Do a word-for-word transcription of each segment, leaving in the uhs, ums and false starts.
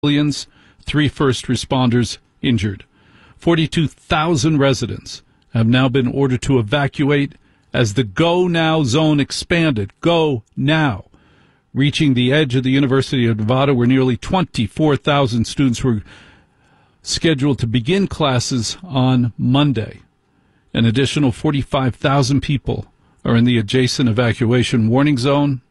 civilians, three first responders injured. forty-two thousand residents have now been ordered to evacuate as the Go Now zone expanded. Go now. Reaching the edge of the University of Nevada, where nearly twenty-four thousand students were scheduled to begin classes on Monday. An additional forty-five thousand people are in the adjacent evacuation warning zone.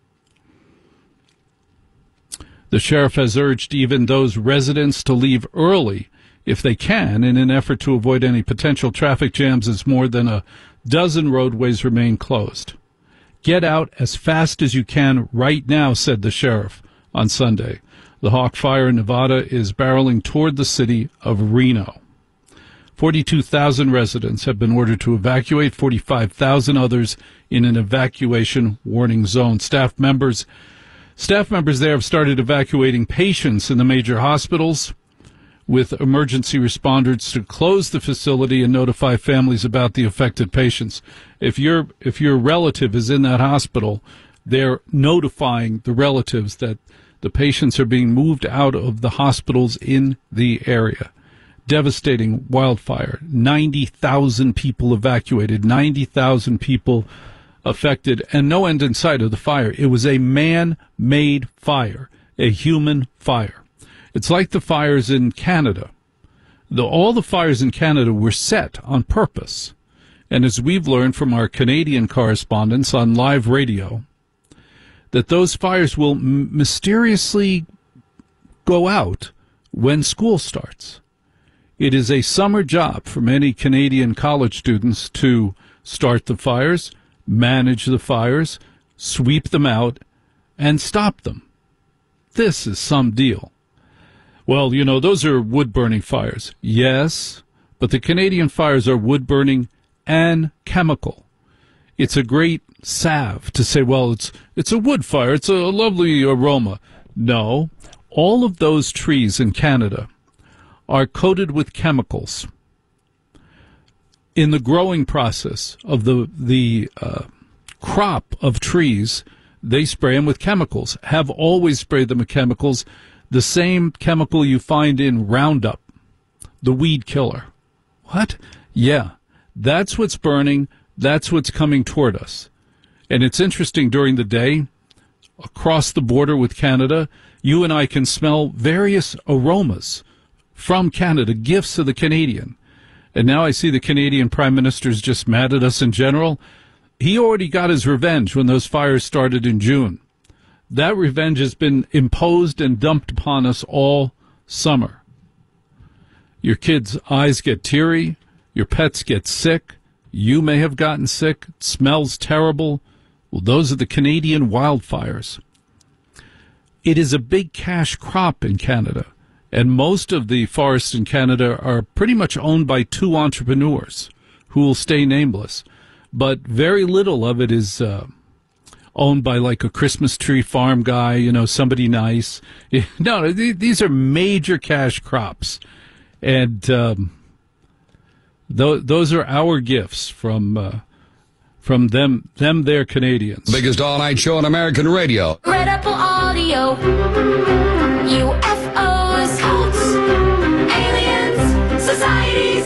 The sheriff has urged even those residents to leave early if they can in an effort to avoid any potential traffic jams as more than a dozen roadways remain closed. Get out as fast as you can right now, said the sheriff on Sunday. The Hawk Fire in Nevada is barreling toward the city of Reno. forty-two thousand residents have been ordered to evacuate, forty-five thousand others in an evacuation warning zone. Staff members Staff members there have started evacuating patients in the major hospitals, with emergency responders to close the facility and notify families about the affected patients. If your if your relative is in that hospital, they're notifying the relatives that the patients are being moved out of the hospitals in the area. Devastating wildfire. ninety thousand people evacuated, ninety thousand people affected, and no end in sight of the fire. It was a man-made fire, a human fire. It's like the fires in Canada. The, all the fires in Canada were set on purpose. And as we've learned from our Canadian correspondents on live radio, that those fires will m- mysteriously go out when school starts. It is a summer job for many Canadian college students to start the fires, manage the fires, sweep them out, and stop them. This is some deal. Well, you know, those are wood-burning fires. Yes, but the Canadian fires are wood-burning and chemical. It's a great salve to say, well, it's it's a wood fire. It's a lovely aroma. No, all of those trees in Canada are coated with chemicals. In the growing process of the the uh, crop of trees, they spray them with chemicals, have always sprayed them with chemicals, the same chemical you find in Roundup, the weed killer. What? Yeah, that's what's burning, that's what's coming toward us. And it's interesting, during the day, across the border with Canada, you and I can smell various aromas from Canada, gifts of the Canadian. And now I see the Canadian Prime Minister's just mad at us in general. He already got his revenge when those fires started in June. That revenge has been imposed and dumped upon us all summer. Your kids' eyes get teary. Your pets get sick. You may have gotten sick. It smells terrible. Well, those are the Canadian wildfires. It is a big cash crop in Canada. And most of the forests in Canada are pretty much owned by two entrepreneurs who will stay nameless. But very little of it is uh, owned by like a Christmas tree farm guy, you know, somebody nice. No, th- these are major cash crops. And um, th- those are our gifts from uh, from them, them, they're Canadians. Biggest all-night show on American radio. Red Apple Audio. U F Os. Cults. Aliens. Societies.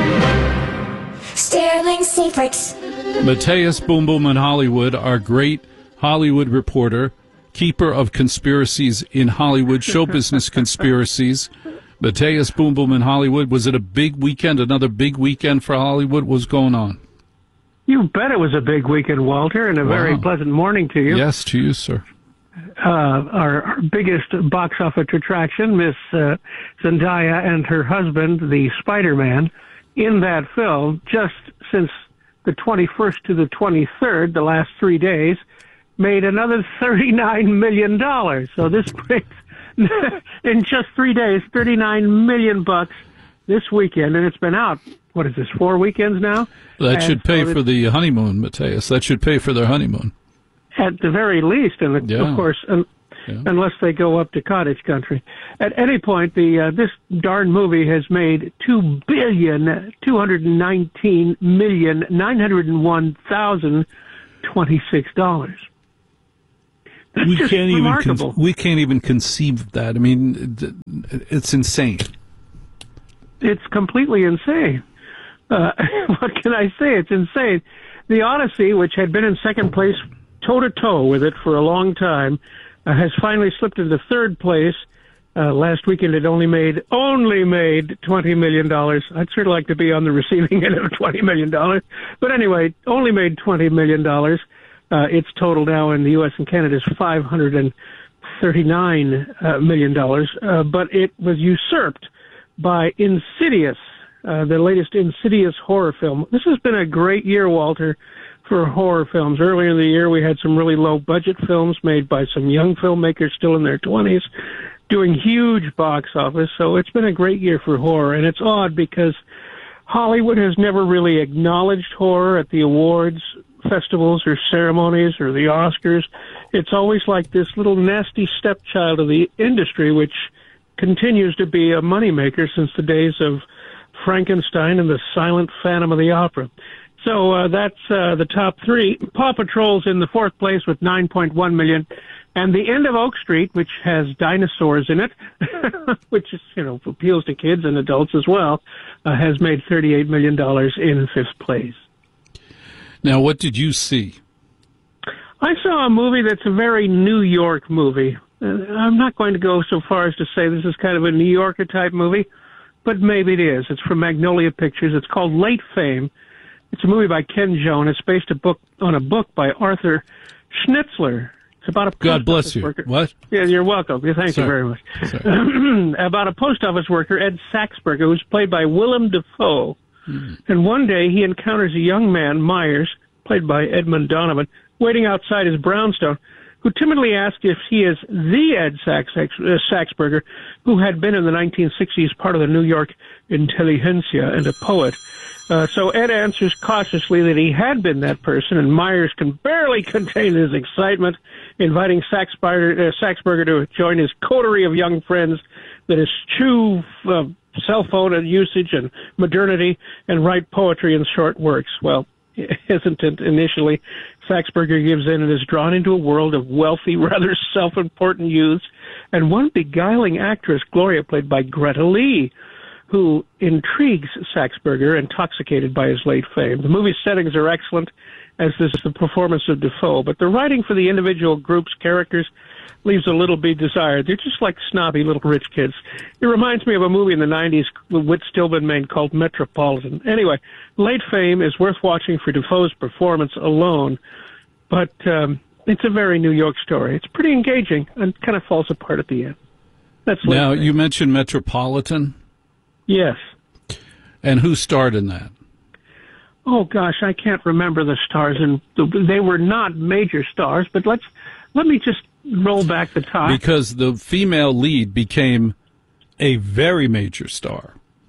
Sterling Secrets. Mateus Boom Boom in Hollywood, our great Hollywood reporter, keeper of conspiracies in Hollywood, show business conspiracies. Mateus Boom Boom in Hollywood. Was it a big weekend, another big weekend for Hollywood? What was going on? You bet it was a big weekend, Walter, and a Wow. very pleasant morning to you. Yes, to you, sir. Uh, our, our biggest box office attraction, Miss uh, Zendaya and her husband, the Spider-Man, in that film, just since the twenty-first to the twenty-third, the last three days, made another thirty-nine million dollars. So this brings, in just three days, thirty-nine million bucks this weekend, and it's been out, what is this, four weekends now? That And should pay so for the honeymoon, Mateus. That should pay for their honeymoon. At the very least, and Yeah. of course, un- Yeah. unless they go up to cottage country. At any point, the uh, this darn movie has made two billion two hundred nineteen million nine hundred one thousand twenty six dollars. That's we just can't even remarkable. con- we can't even conceive of that. I mean, th- it's insane. It's completely insane. Uh, what can I say? It's insane. The Odyssey, which had been in second place toe-to-toe with it for a long time, uh, has finally slipped into third place. Uh, last weekend it only made only made twenty million dollars. I'd sort of like to be on the receiving end of twenty million dollars. But anyway, only made twenty million dollars. Uh, its total now in the U S and Canada is five hundred thirty-nine uh, million dollars. Uh, but it was usurped by Insidious, uh, the latest Insidious horror film. This has been a great year, Walter, for horror films. Earlier in the year, we had some really low-budget films made by some young filmmakers still in their twenties, doing huge box office. So it's been a great year for horror, and it's odd because Hollywood has never really acknowledged horror at the awards, festivals, or ceremonies, or the Oscars. It's always like this little nasty stepchild of the industry, which continues to be a moneymaker since the days of Frankenstein and the silent Phantom of the Opera. So uh, that's uh, the top three. Paw Patrol's in the fourth place with nine point one million dollars. And The End of Oak Street, which has dinosaurs in it, which is, you know, appeals to kids and adults as well, uh, has made thirty-eight million dollars in fifth place. Now, what did you see? I saw a movie that's a very New York movie. Uh, I'm not going to go so far as to say this is kind of a New Yorker type movie, but maybe it is. It's from Magnolia Pictures. It's called Late Fame. It's a movie by Ken Jeong. It's based a book on a book by Arthur Schnitzler. It's about a post God bless office you. worker. What? Yeah, you're welcome. Yeah, thank Sorry. you very much. Sorry. About a post office worker, Ed Saxberger, who's played by Willem Dafoe. Mm. And one day he encounters a young man, Myers, played by Edmund Donovan, waiting outside his brownstone, who timidly asks if he is the Ed Sax, uh, Saxberger, who had been in the nineteen sixties part of the New York intelligentsia and a poet. Uh, so Ed answers cautiously that he had been that person, and Myers can barely contain his excitement, inviting Saxberger, uh, Saxberger to join his coterie of young friends that eschew uh, cell phone and usage and modernity and write poetry and short works. Well, hesitant initially, Saxberger gives in and is drawn into a world of wealthy, rather self-important youths, and one beguiling actress, Gloria, played by Greta Lee, who intrigues Saxberger, intoxicated by his late fame. The movie's settings are excellent, as is the performance of Dafoe, but the writing for the individual group's characters leaves a little be desired. They're just like snobby little rich kids. It reminds me of a movie in the nineties with Whit Stillman made called Metropolitan. Anyway, Late Fame is worth watching for Dafoe's performance alone, but um, it's a very New York story. It's pretty engaging and kind of falls apart at the end. That's Late Now, Fame. you mentioned Metropolitan. Yes. And who starred in that? Oh gosh, I can't remember the stars, and they were not major stars. But let's let me just roll back the top. Because the female lead became a very major star.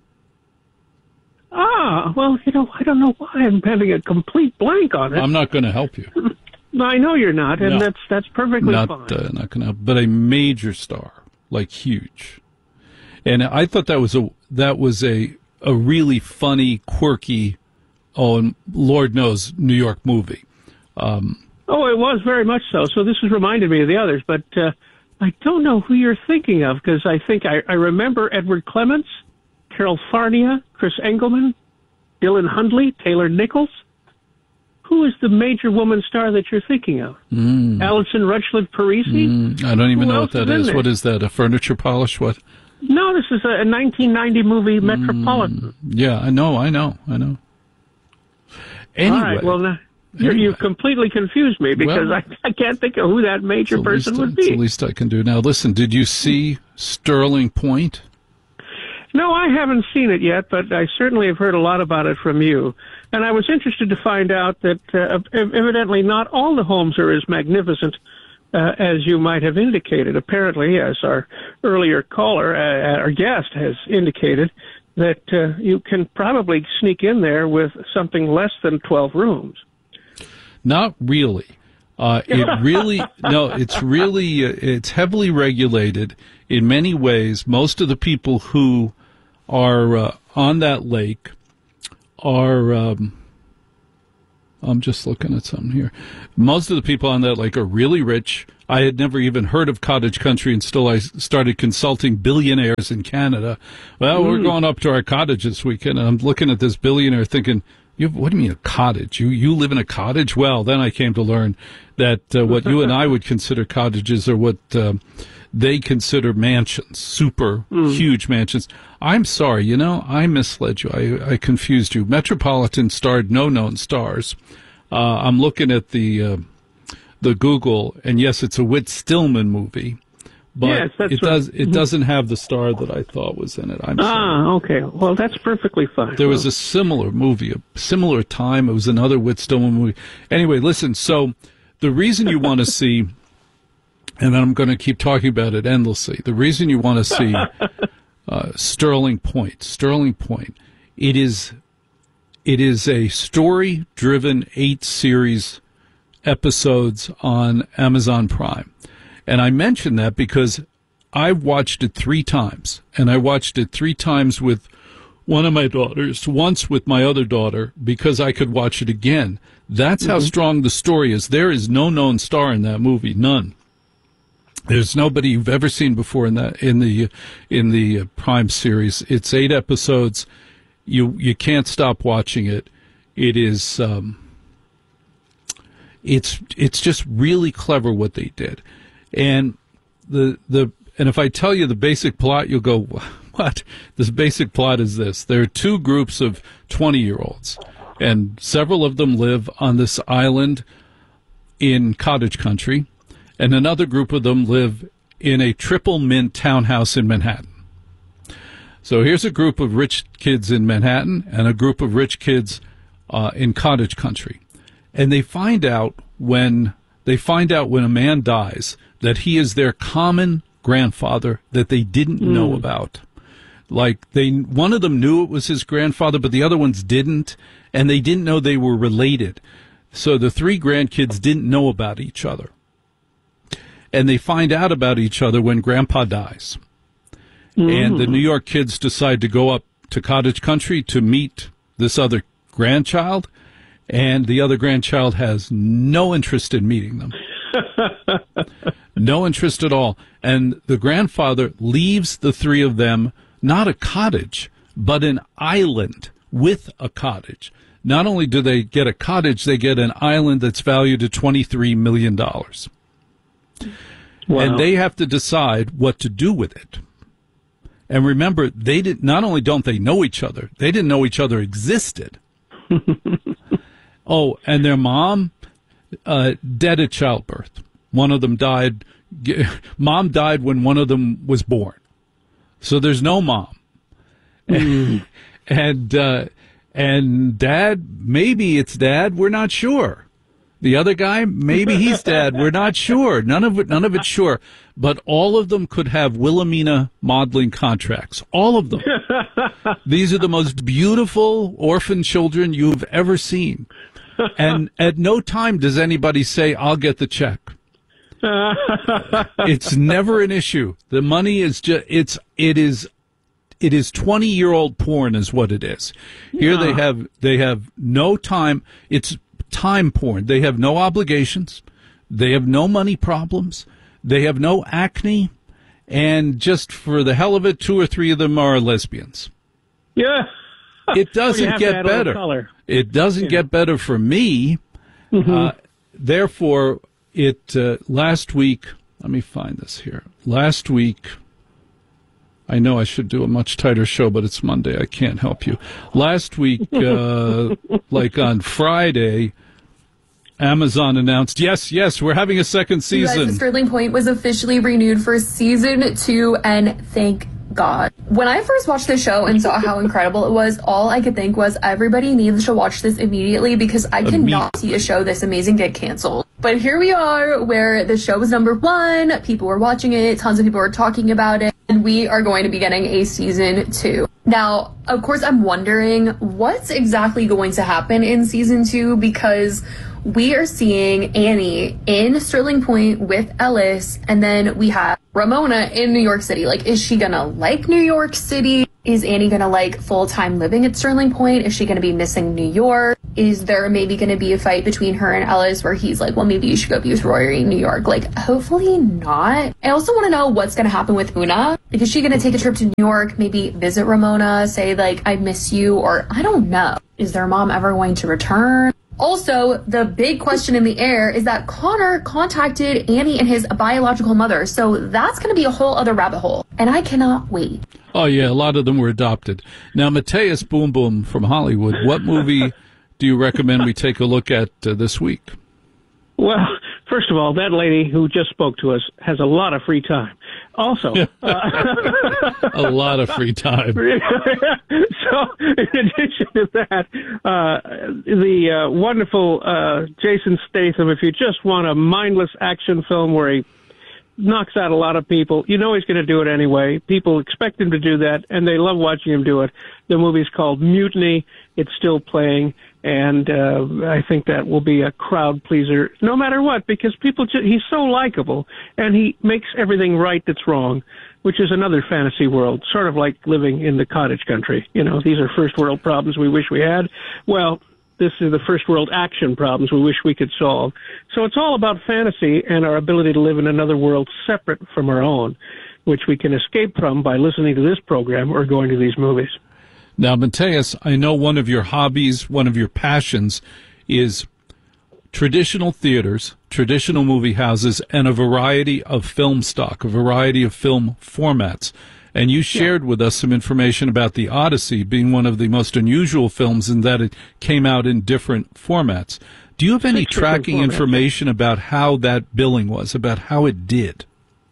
Ah, well, you know, I don't know why I'm having a complete blank on it. I'm not going to help you. I know you're not, and No. that's that's perfectly Not fine. uh, not going to help, but a major star, like huge. And I thought that was a that was a a really funny, quirky, oh, and Lord knows, New York movie. Um, Oh, it was very much so. So this has reminded me of the others, but uh, I don't know who you're thinking of, because I think I, I remember Edward Clements, Carol Farnia, Chris Engelman, Dylan Hundley, Taylor Nichols. Who is the major woman star that you're thinking of? mm, Alison Rutchliff Parisi? mm, I don't even Who know else what that is in is. there? What is that? A furniture polish? What? No, this is a, a nineteen ninety movie, Metropolitan. Yeah, I know, I know, I know. Anyway, All right, well, now, you're, anyway. you've completely confused me, because Well, I, I can't think of who that major it's the person least- would it's be. the least I can do. Now, listen, did you see Sterling Point? No, I haven't seen it yet, but I certainly have heard a lot about it from you. And I was interested to find out that uh, evidently not all the homes are as magnificent uh, as you might have indicated. Apparently, as our earlier caller, uh, our guest, has indicated, that uh, you can probably sneak in there with something less than twelve rooms. Not really. Uh, it really, no, it's really, uh, it's heavily regulated in many ways. Most of the people who are uh, on that lake are, um, I'm just looking at something here. Most of the people on that lake are really rich, I had never even heard of cottage country until I started consulting billionaires in Canada. Well, mm. we're going up to our cottage this weekend, and I'm looking at this billionaire thinking, you, what do you mean a cottage? You you live in a cottage? Well, then I came to learn that uh, what you and I would consider cottages are what uh, they consider mansions, super mm. huge mansions. I'm sorry, you know, I misled you. I, I confused you. Metropolitan starred no known stars. Uh, I'm looking at the... Uh, the Google, and yes, it's a Whit Stillman movie, but yes, that's it right. does it doesn't have the star that I thought was in it. I'm sorry. Ah, okay. Well, that's perfectly fine. There well. was a similar movie, a similar time. It was another Whit Stillman movie. Anyway, listen. So the reason you want to see, and I'm going to keep talking about it endlessly. The reason you want to see uh, Sterling Point, Sterling Point, it is it is a story-driven eight series. Episodes on Amazon Prime. And I mention that because I watched it three times, and I watched it three times with one of my daughters, once with my other daughter, because I could watch it again. That's mm-hmm. how strong the story is. There is no known star in that movie, none. There's nobody you've ever seen before in that in the in the Prime series. It's eight episodes. You you can't stop watching it. It is um, It's it's just really clever what they did, and the the and if I tell you the basic plot, you'll go, what? This basic plot is this: there are two groups of twenty-year-olds, and several of them live on this island in cottage country, and another group of them live in a triple mint townhouse in Manhattan. So here's a group of rich kids in Manhattan and a group of rich kids uh, in cottage country. And they find out when they find out when a man dies that he is their common grandfather that they didn't mm. know about. Like they, one of them knew it was his grandfather, but the other ones didn't, and they didn't know they were related. So the three grandkids didn't know about each other, and they find out about each other when Grandpa dies. Mm. And the New York kids decide to go up to cottage country to meet this other grandchild. And the other grandchild has no interest in meeting them. No interest at all. And the grandfather leaves the three of them, not a cottage, but an island with a cottage. Not only do they get a cottage, they get an island that's valued at twenty-three million dollars. Wow. And they have to decide what to do with it. And remember, they did, not only don't they know each other, they didn't know each other existed. Oh, and their mom, uh, dead at childbirth. One of them died. Mom died when one of them was born. So there's no mom. Mm. And, uh, and dad, maybe it's dad. We're not sure. The other guy, maybe he's dad. We're not sure. None of it, none of it's sure. But all of them could have Wilhelmina modeling contracts. All of them. These are the most beautiful orphan children you've ever seen. And at no time does anybody say, I'll get the check. It's never an issue. The money is just, it's, it is, it is twenty year old porn is what it is. Here yeah. they have, they have no time. It's time porn. They have no obligations. They have no money problems. They have no acne. And just for the hell of it, two or three of them are lesbians. Yeah. It doesn't get better. It doesn't yeah. get better for me. Mm-hmm. Uh, therefore, it uh, last week, let me find this here. Last week, I know I should do a much tighter show, but it's Monday. I can't help you. Last week, uh, like on Friday, Amazon announced, yes, yes, we're having a second season. You guys, Sterling Point was officially renewed for season two, and thank God. When I first watched the show and saw how incredible it was, all I could think was everybody needs to watch this immediately because I cannot see a show this amazing get canceled. But here we are where the show was number one, people were watching it, tons of people were talking about it, and we are going to be getting a season two. Now, of course, I'm wondering what's exactly going to happen in season two because we are seeing Annie in Sterling Point with Ellis, and then we have Ramona in New York City. Like, is she gonna like New York City? Is Annie gonna like full-time living at Sterling Point? Is she gonna be missing New York? is there maybe going to be a fight between her and Ellis where he's like, well, maybe you should go be with Rory in New York? Like, hopefully not. I also want to know what's going to happen with Una. Like, is she going to take a trip to New York, maybe visit Ramona, say, like, I miss you, or I don't know. Is their mom ever going to return? Also, the big question in the air is that Connor contacted Annie and his biological mother, so that's going to be a whole other rabbit hole, and I cannot wait. Oh, yeah, a lot of them were adopted. Now, Mateus Boom Boom from Hollywood, what movie do you recommend we take a look at uh, this week? Well, first of all, that lady who just spoke to us has a lot of free time. Also, uh, a lot of free time. So, in addition to that, uh, the uh, wonderful uh, Jason Statham, if you just want a mindless action film where he knocks out a lot of people, you know he's going to do it anyway. People expect him to do that, and they love watching him do it. The movie's called Mutiny. It's still playing, and uh, I think that will be a crowd pleaser no matter what, because people ju- he's so likable, and he makes everything right that's wrong, which is another fantasy world, sort of like living in the cottage country. You know, these are first world problems we wish we had. Well, this is the first world action problems we wish we could solve. So it's all about fantasy and our ability to live in another world separate from our own, which we can escape from by listening to this program or going to these movies. Now, Mateus, I know one of your hobbies, one of your passions is traditional theaters, traditional movie houses, and a variety of film stock, a variety of film formats. And you shared yeah. with us some information about The Odyssey being one of the most unusual films in that it came out in different formats. Do you have any Six tracking information about how that billing was, about how it did?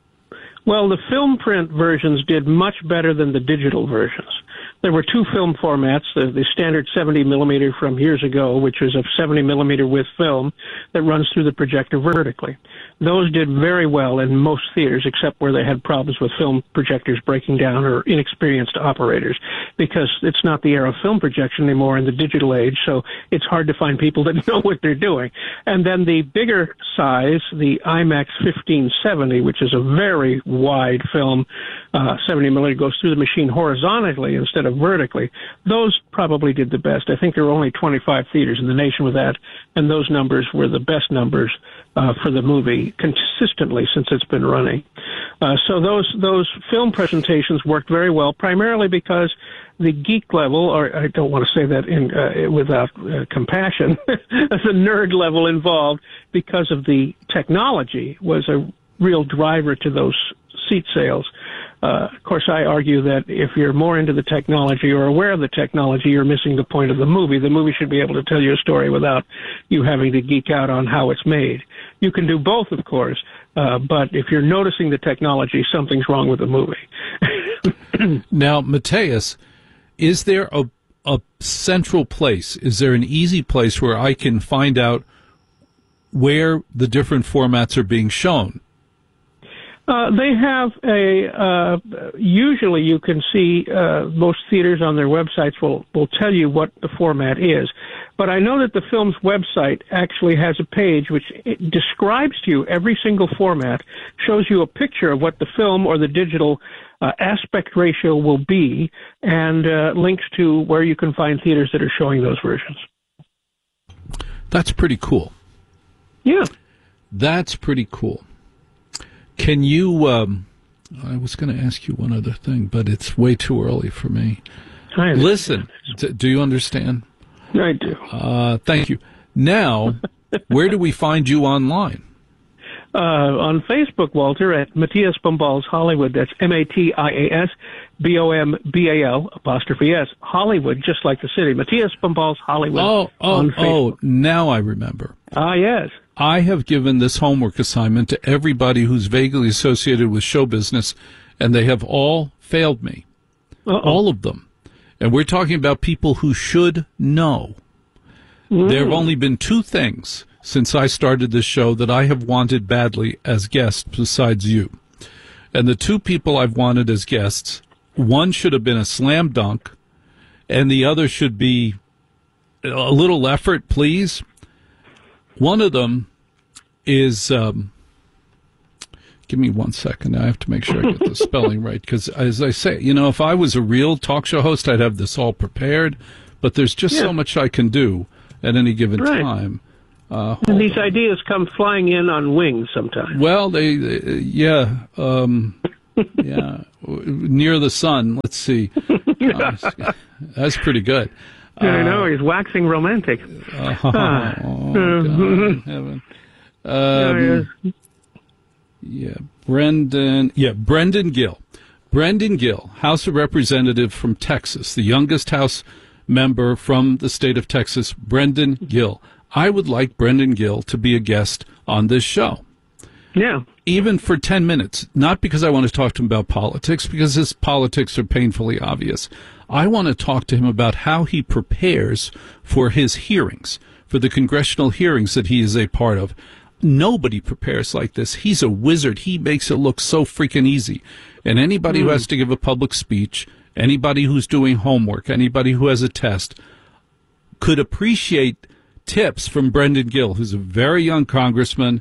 Well, the film print versions did much better than the digital versions. There were two film formats, the, the standard seventy millimeter from years ago, which was a seventy millimeter with film that runs through the projector vertically. Those did very well in most theaters, except where they had problems with film projectors breaking down or inexperienced operators, because it's not the era of film projection anymore in the digital age, so it's hard to find people that know what they're doing. And then the bigger size, the IMAX fifteen seventy, which is a very wide film, uh, seventy millimeter, goes through the machine horizontally instead of vertically. Those probably did the best. I think there were only twenty-five theaters in the nation with that, and those numbers were the best numbers uh, for the movie consistently since it's been running. Uh, so those those film presentations worked very well, primarily because the geek level, or I don't want to say that in uh, without uh, compassion, the nerd level involved, because of the technology, was a real driver to those seat sales. Uh, of course, I argue that if you're more into the technology or aware of the technology, you're missing the point of the movie. The movie should be able to tell you a story without you having to geek out on how it's made. You can do both, of course, uh, but if you're noticing the technology, something's wrong with the movie. Now, Mateus, is there a, a central place? Is there an easy place where I can find out where the different formats are being shown? Uh, they have a, uh, usually you can see, uh, most theaters on their websites will, will tell you what the format is. But I know that the film's website actually has a page which it describes to you every single format, shows you a picture of what the film or the digital uh, aspect ratio will be, and uh, links to where you can find theaters that are showing those versions. That's pretty cool. Yeah. That's pretty cool. Can you, um, I was going to ask you one other thing, but it's way too early for me. Listen, d- do you understand? I do. Uh, thank you. Now, where do we find you online? Uh, on Facebook, Walter, at Matthias Bombals Hollywood. That's M A T I A S B O M B A L apostrophe S, Hollywood, just like the city. Matthias Bombals Hollywood. Oh, oh, oh, now I remember. Ah, yes. I have given this homework assignment to everybody who's vaguely associated with show business, and they have all failed me. Uh-oh. All of them. And we're talking about people who should know. Mm. There have only been two things since I started this show that I have wanted badly as guests besides you. And the two people I've wanted as guests, one should have been a slam dunk, and the other should be a little effort, please. One of them is, um, give me one second. I have to make sure I get the spelling right. Because as I say, you know, if I was a real talk show host, I'd have this all prepared. But there's just yeah. so much I can do. at any given Right. time. Uh, And these ideas come flying in on wings sometimes. well, they, they yeah, um, yeah, near the sun. Let's see. Uh, that's pretty good. I know, he's waxing romantic. Uh, oh, God in heaven. Um, yeah, Brendan. Yeah, Brendan Gill. Brendan Gill, House of Representative from Texas, the youngest House member from the state of Texas, Brendan Gill. I would like Brendan Gill to be a guest on this show. Yeah. Even for ten minutes, not because I want to talk to him about politics, because his politics are painfully obvious. I want to talk to him about how he prepares for his hearings, for the congressional hearings that he is a part of. Nobody prepares like this. He's a wizard. He makes it look so freaking easy. And anybody mm. who has to give a public speech, anybody who's doing homework, anybody who has a test, could appreciate tips from Brendan Gill, who's a very young congressman,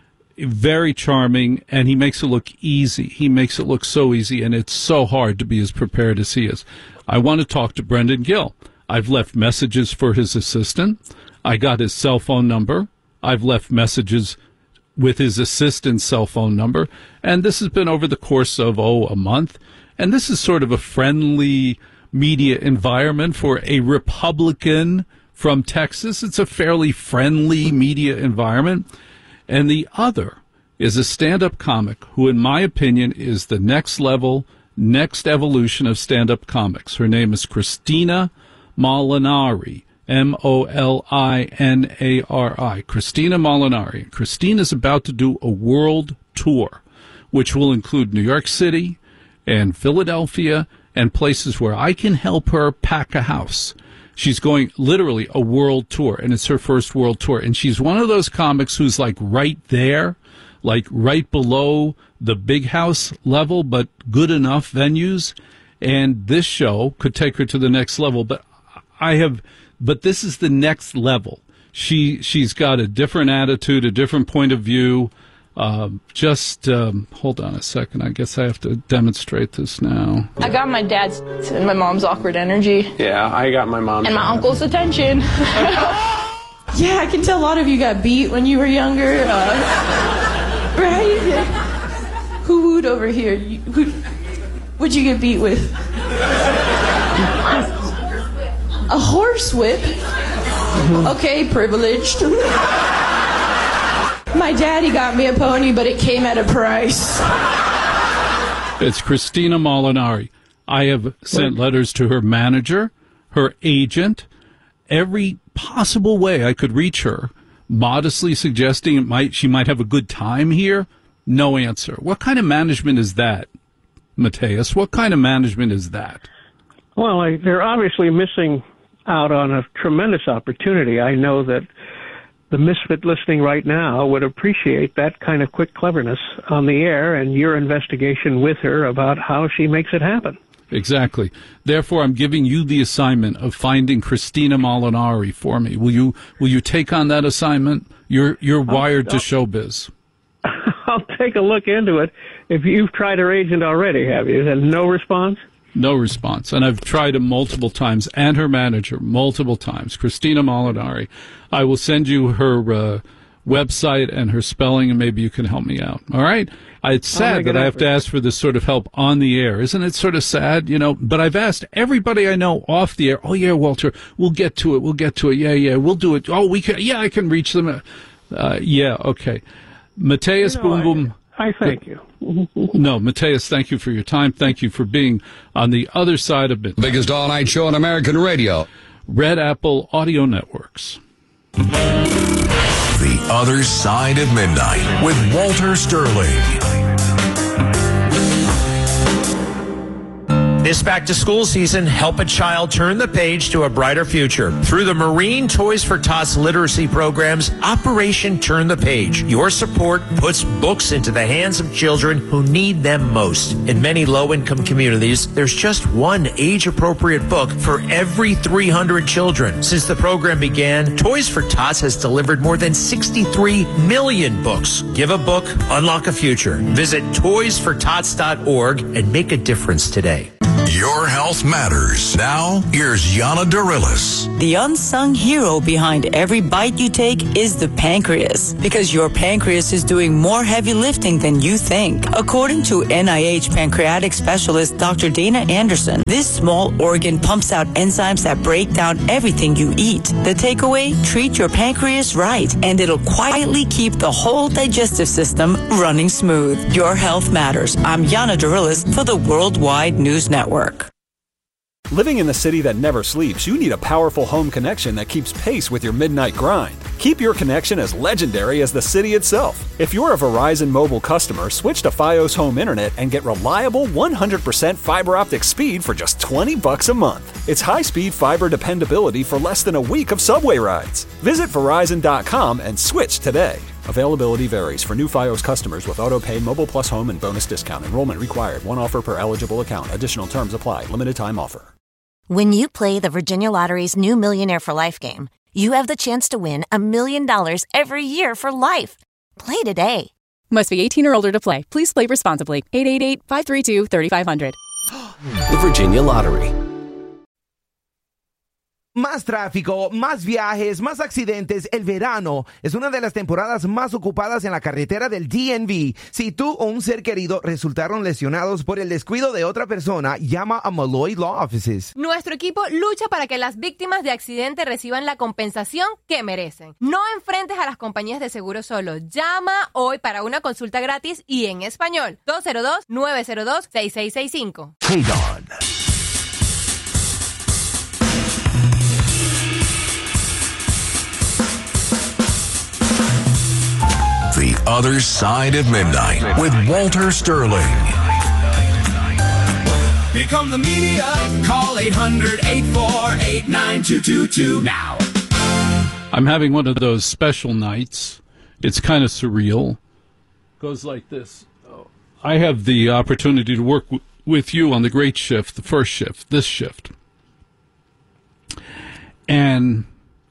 very charming, and he makes it look easy. He makes it look so easy, and it's so hard to be as prepared as he is. I want to talk to Brendan Gill. I've left messages for his assistant. I got his cell phone number. I've left messages with his assistant's cell phone number, and this has been over the course of, oh, a month. And this is sort of a friendly media environment for a Republican from Texas. It's a fairly friendly media environment. And the other is a stand-up comic who, in my opinion, is the next level, next evolution of stand-up comics. Her name is Christina Molinari, M O L I N A R I, Christina Molinari. Christina's about to do a world tour, which will include New York City and Philadelphia and places where I can help her pack a house. She's going literally a world tour, and it's her first world tour. And she's one of those comics who's like right there, like right below the big house level, but good enough venues. And this show could take her to the next level. But I have, but this is the next level. She, she's got a different attitude, a different point of view. Um, just um, hold on a second. I guess I have to demonstrate this now. I got my dad's and my mom's awkward energy. Yeah, I got my mom. And my uncle's attention. Yeah, I can tell a lot of you got beat when you were younger. Uh, right? Yeah. Who wooed over here? You, who, what'd you get beat with? A horse whip? Okay, privileged. My daddy got me a pony, but it came at a price. It's Christina Molinari. I have sent letters to her manager, her agent, every possible way I could reach her, modestly suggesting it might she might have a good time here. No answer. What kind of management is that, Mateus? What kind of management is that? Well, I, they're obviously missing out on a tremendous opportunity. I know that the misfit listening right now would appreciate that kind of quick cleverness on the air and your investigation with her about how she makes it happen. Exactly. Therefore, I'm giving you the assignment of finding Christina Molinari for me. Will you will you take on that assignment? You're you're wired I'll, to showbiz. I'll take a look into it. If you've tried her agent already, have you? And no response? No response. And I've tried him multiple times, and her manager multiple times, Christina Molinari. I will send you her uh, website and her spelling, and maybe you can help me out. All right? It's sad that I have to ask for this sort of help on the air. Isn't it sort of sad, you know? But I've asked everybody I know off the air, oh, yeah, Walter, we'll get to it. We'll get to it. Yeah, yeah, we'll do it. Oh, we can. Yeah, I can reach them. Uh, yeah, okay. Mateus you know, Boom Boom. I, I thank you. No, Mateus, thank you for your time. Thank you for being on the other side of it. Biggest all-night show on American radio. Red Apple Audio Networks. The Other Side of Midnight with Walter Sterling. This back-to-school season, help a child turn the page to a brighter future. Through the Marine Toys for Tots literacy programs, Operation Turn the Page. Your support puts books into the hands of children who need them most. In many low-income communities, there's just one age-appropriate book for every three hundred children. Since the program began, Toys for Tots has delivered more than sixty-three million books. Give a book, unlock a future. Visit toys for tots dot org and make a difference today. Your health matters. Now, here's Yana Darilis. The unsung hero behind every bite you take is the pancreas, because your pancreas is doing more heavy lifting than you think. According to N I H pancreatic specialist Doctor Dana Anderson, this small organ pumps out enzymes that break down everything you eat. The takeaway? Treat your pancreas right, and it'll quietly keep the whole digestive system running smooth. Your health matters. I'm Yana Darilis for the Worldwide News Network. Living in the city that never sleeps, you need a powerful home connection that keeps pace with your midnight grind. Keep your connection as legendary as the city itself. If you're a Verizon Mobile customer, switch to Fios Home Internet and get reliable one hundred percent fiber optic speed for just twenty bucks a month. It's high-speed fiber dependability for less than a week of subway rides. Visit Verizon dot com and switch today. Availability varies. For new Fios customers with AutoPay, Mobile Plus Home, and bonus discount. Enrollment required. One offer per eligible account. Additional terms apply. Limited time offer. When you play the Virginia Lottery's new Millionaire for Life game, you have the chance to win a million dollars every year for life. Play today. Must be eighteen or older to play. Please play responsibly. eight eight eight, five three two, three five zero zero. The Virginia Lottery. Más tráfico, más viajes, más accidentes. El verano es una de las temporadas más ocupadas en la carretera del D M V. Si tú o un ser querido resultaron lesionados por el descuido de otra persona, llama a Malloy Law Offices. Nuestro equipo lucha para que las víctimas de accidente reciban la compensación que merecen. No enfrentes a las compañías de seguro solo. Llama hoy para una consulta gratis y en español. dos cero dos, nueve cero dos, seis seis seis cinco. Hey Don. The Other Side of Midnight with Walter Sterling. Become the media. Call eight hundred, eight four eight, nine two two two now. I'm having one of those special nights. It's kind of surreal. Goes like this. I have the opportunity to work w- with you on the great shift, the first shift, this shift. And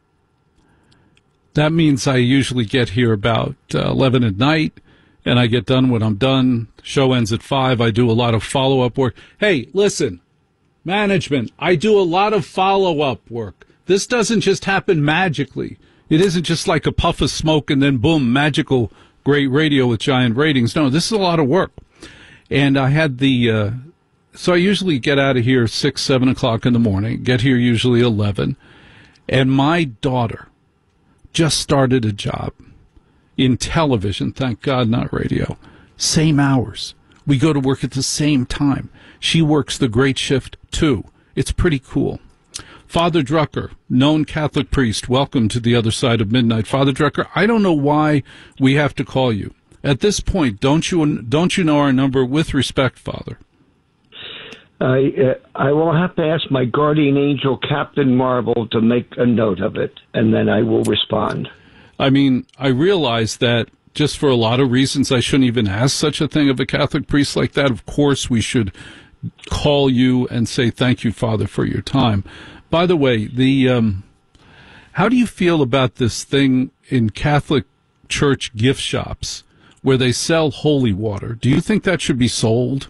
that means I usually get here about uh, eleven at night, and I get done when I'm done. Show ends at five. I do a lot of follow-up work. Hey, listen, management, I do a lot of follow-up work. This doesn't just happen magically. It isn't just like a puff of smoke and then, boom, magical great radio with giant ratings. No, this is a lot of work. And I had the, uh, so I usually get out of here six, seven o'clock in the morning, get here usually eleven, and my daughter just started a job in television, thank God, not radio. Same hours. We go to work at the same time. She works the great shift, too. It's pretty cool. Father Drucker, known Catholic priest, welcome to the Other Side of Midnight. Father Drucker, I don't know why we have to call you. At this point, don't you don't you know our number? With respect, Father. I uh, I will have to ask my guardian angel, Captain Marvel, to make a note of it, and then I will respond. I mean, I realize that just for a lot of reasons, I shouldn't even ask such a thing of a Catholic priest like that. Of course, we should call you and say thank you, Father, for your time. By the way, the um, how do you feel about this thing in Catholic church gift shops where they sell holy water? Do you think that should be sold?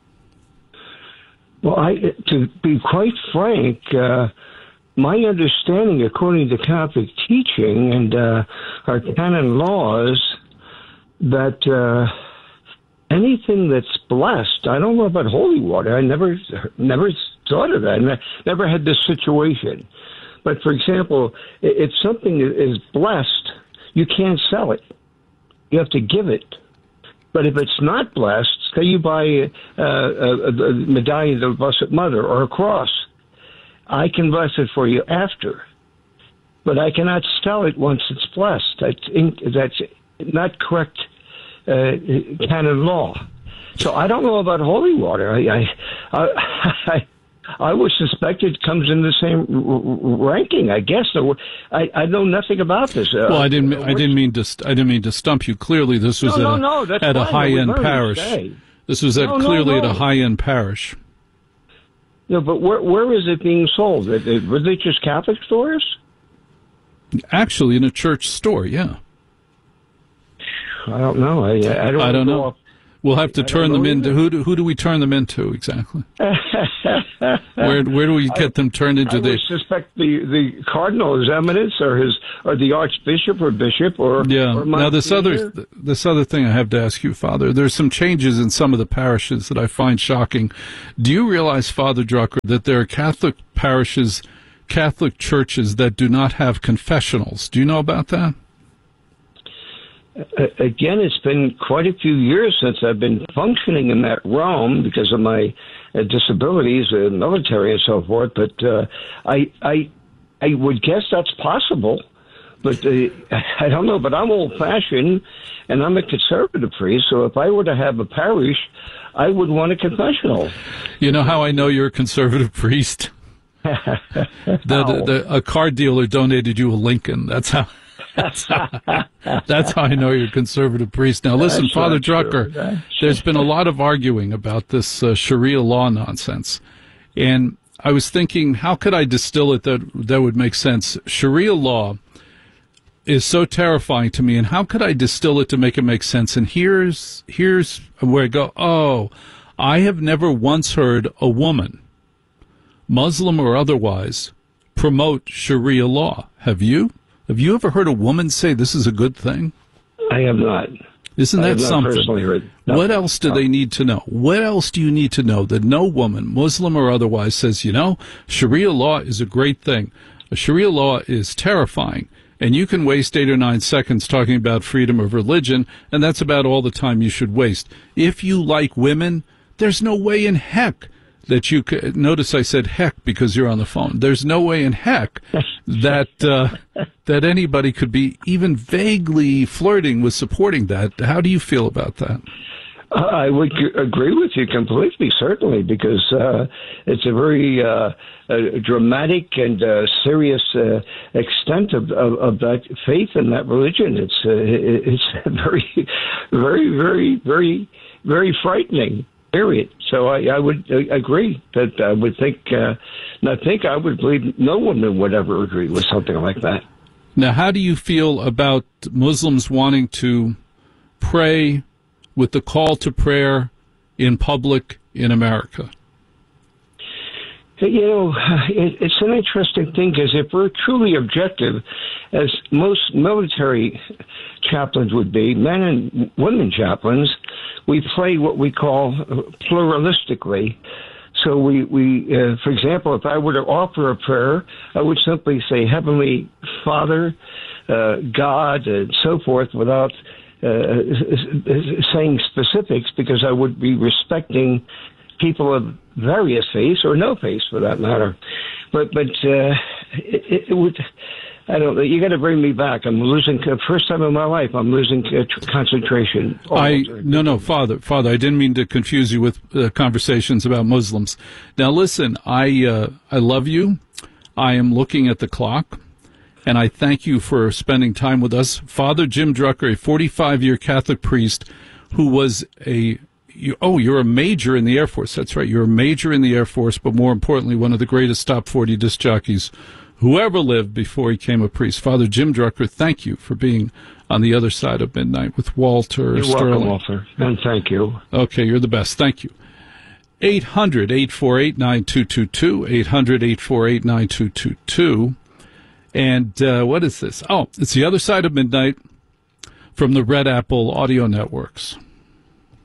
Well, I, to be quite frank, uh, my understanding, according to Catholic teaching and uh, our canon laws, that uh, anything that's blessed, I don't know about holy water. I never, never thought of that. I never had this situation. But for example, if something is blessed, you can't sell it. You have to give it. But if it's not blessed, say you buy uh, a, a medallion of the Blessed Mother or a cross, I can bless it for you after. But I cannot sell it once it's blessed. That's, in, that's not correct uh, canon law. So I don't know about holy water. I I, I, I would suspect it comes in the same ranking. I guess. I, I know nothing about this. Well, I didn't. I didn't mean to. I didn't mean to stump you. Clearly, this was no, at, no, a, no, at a high-end parish. This was at no, clearly no, no. at a high-end parish. No, but where where is it being sold? At religious Catholic stores? Actually, in a church store. Yeah. I don't know. I I don't. I don't know. Off. We'll have to I turn don't them know into, either. who do, who do we turn them into exactly? Where where do we get them turned into? I the? would suspect the, the cardinal, His Eminence, or his or the archbishop or bishop, or Yeah. Or Now this Monsignor. other this other thing I have to ask you, Father. There's some changes in some of the parishes that I find shocking. Do you realize, Father Drucker, that there are Catholic parishes, Catholic churches that do not have confessionals? Do you know about that? Uh, again, it's been quite a few years since I've been functioning in that realm because of my uh, disabilities, uh, military, and so forth. But uh, I, I, I would guess that's possible. But uh, I don't know. But I'm old-fashioned, and I'm a conservative priest. So if I were to have a parish, I would want a confessional. You know how I know you're a conservative priest? the, the, the, a car dealer donated you a Lincoln. That's how. That's how, that's how I know you're a conservative priest. Now, listen, That's Father not true. Drucker, That's- there's been a lot of arguing about this uh, Sharia law nonsense. And I was thinking, how could I distill it that that would make sense? Sharia law is so terrifying to me, and how could I distill it to make it make sense? And here's here's where I go, oh, I have never once heard a woman, Muslim or otherwise, promote Sharia law. Have you? Have you ever heard a woman say this is a good thing? I have not. Isn't I that have not something? personally heard. No. What else do No. they need to know? What else do you need to know that no woman, Muslim or otherwise, says, you know, Sharia law is a great thing. A Sharia law is terrifying. And you can waste eight or nine seconds talking about freedom of religion, and that's about all the time you should waste. If you like women, there's no way in heck that you could, notice I said heck because you're on the phone. There's no way in heck that uh, that anybody could be even vaguely flirting with supporting that. How do you feel about that? I would g- agree with you completely, certainly, because uh, it's a very uh, uh, dramatic and uh, serious uh, extent of, of, of that faith and that religion. It's uh, it- it's very, very, very, very, very frightening. Period. So I, I would uh, agree that I would think, uh, and I think I would believe no woman would ever agree with something like that. Now, how do you feel about Muslims wanting to pray with the call to prayer in public in America? You know, it, it's an interesting thing because if we're truly objective, as most military chaplains would be, men and women chaplains, we play what we call pluralistically. So we, we uh, for example, if I were to offer a prayer, I would simply say, Heavenly Father, uh, God, and so forth, without uh, saying specifics, because I would be respecting people of various faiths, or no faiths for that matter. But but uh, it, it would, I don't know, you got to bring me back. I'm losing, uh, first time in my life, I'm losing uh, concentration. I no no Father Father I didn't mean to confuse you with uh, conversations about Muslims. Now listen, I uh, I love you. I am looking at the clock, and I thank you for spending time with us, Father Jim Drucker, a forty-five year Catholic priest who was a you, oh you're a major in the Air Force. That's right, you're a major in the Air Force, but more importantly, one of the greatest top forty disc jockeys who ever lived before he became a priest. Father Jim Drucker, thank you for being on the other side of midnight with Walter You're Sterling. welcome, Walter, and thank you. Okay, you're the best. Thank you. eight hundred, eight four eight, nine two two two, eight hundred, eight four eight, nine two two two. And uh, what is this? Oh, it's the other side of midnight from the Red Apple Audio Networks.